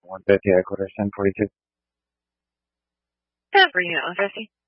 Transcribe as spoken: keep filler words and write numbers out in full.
one fifty, I quarter ten forty-two. ten for unit one fifty.